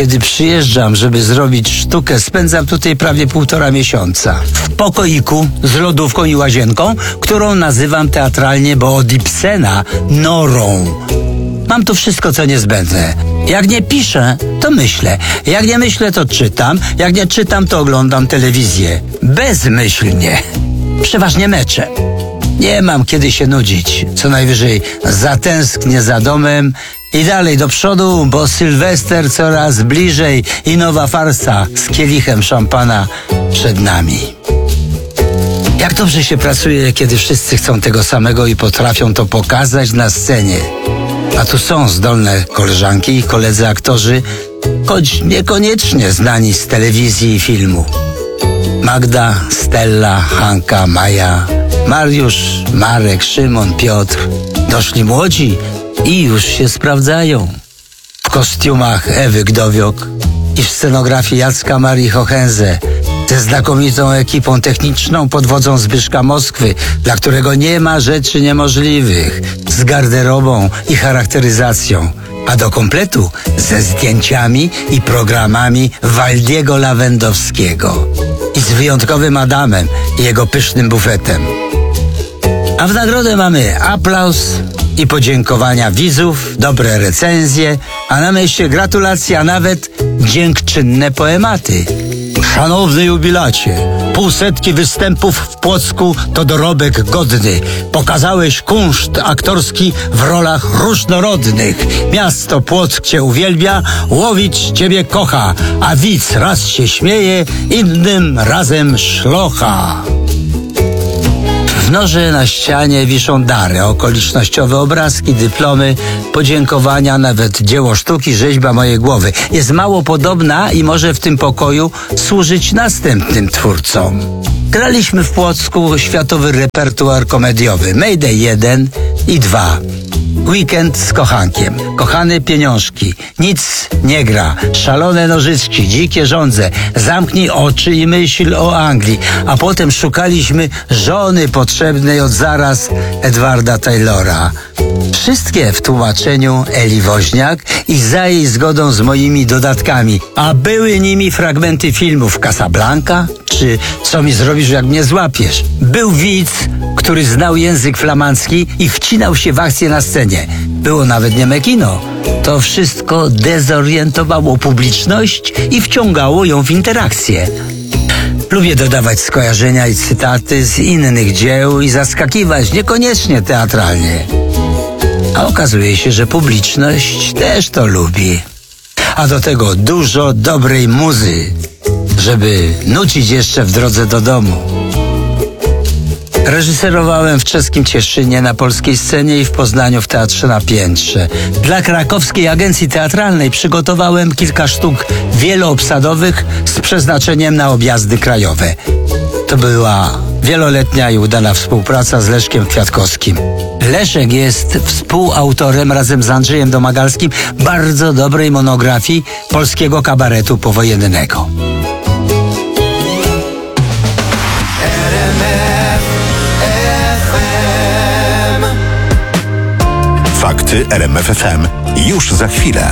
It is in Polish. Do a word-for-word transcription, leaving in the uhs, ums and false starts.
Kiedy przyjeżdżam, żeby zrobić sztukę, spędzam tutaj prawie półtora miesiąca. W pokoiku z lodówką i łazienką, którą nazywam teatralnie, bo od Ibsena norą. Mam tu wszystko, co niezbędne. Jak nie piszę, to myślę. Jak nie myślę, to czytam. Jak nie czytam, to oglądam telewizję. Bezmyślnie. Przeważnie mecze. Nie mam kiedy się nudzić. Co najwyżej zatęsknię za domem i dalej do przodu, bo Sylwester coraz bliżej i nowa farsa z kielichem szampana przed nami. Jak dobrze się pracuje, kiedy wszyscy chcą tego samego i potrafią to pokazać na scenie. A tu są zdolne koleżanki i koledzy aktorzy, choć niekoniecznie znani z telewizji i filmu. Magda, Stella, Hanka, Maja, Mariusz, Marek, Szymon, Piotr. Doszli młodzi i już się sprawdzają. W kostiumach Ewy Gdowiok i w scenografii Jacka Marii Hohenze, ze znakomitą ekipą techniczną pod wodzą Zbyszka Moskwy, dla którego nie ma rzeczy niemożliwych, z garderobą i charakteryzacją, a do kompletu ze zdjęciami i programami Waldiego Lawendowskiego i z wyjątkowym Adamem i jego pysznym bufetem. A w nagrodę mamy aplauz i podziękowania widzów, dobre recenzje, a na mieście gratulacje, a nawet dziękczynne poematy. Szanowny jubilacie, półsetki występów w Płocku to dorobek godny. Pokazałeś kunszt aktorski w rolach różnorodnych. Miasto Płock cię uwielbia, łowić ciebie kocha, a widz raz się śmieje, innym razem szlocha. W norze na ścianie wiszą dary, okolicznościowe obrazki, dyplomy, podziękowania, nawet dzieło sztuki, rzeźba mojej głowy. Jest mało podobna i może w tym pokoju służyć następnym twórcom. Graliśmy w Płocku światowy repertuar komediowy Mayday jeden i dwa. Weekend z kochankiem, kochane pieniążki, nic nie gra, szalone nożyczki, dzikie żądze, zamknij oczy i myśl o Anglii, a potem szukaliśmy żony potrzebnej od zaraz Edwarda Taylora. Wszystkie w tłumaczeniu Eli Woźniak i za jej zgodą z moimi dodatkami, a były nimi fragmenty filmów Casablanca czy Co mi zrobisz, jak mnie złapiesz. Był widz, który znał język flamandzki i wcinał się w akcję na scenie. Było nawet nieme kino. To wszystko dezorientowało publiczność i wciągało ją w interakcję. Lubię dodawać skojarzenia i cytaty z innych dzieł i zaskakiwać, niekoniecznie teatralnie. A okazuje się, że publiczność też to lubi. A do tego dużo dobrej muzy, żeby nucić jeszcze w drodze do domu. Reżyserowałem w czeskim Cieszynie na polskiej scenie i w Poznaniu w Teatrze na Piętrze. Dla krakowskiej agencji teatralnej przygotowałem kilka sztuk wieloobsadowych z przeznaczeniem na objazdy krajowe. To była wieloletnia i udana współpraca z Leszkiem Kwiatkowskim. Leszek jest współautorem razem z Andrzejem Domagalskim bardzo dobrej monografii polskiego kabaretu powojennego. Fakty R M F F M już za chwilę.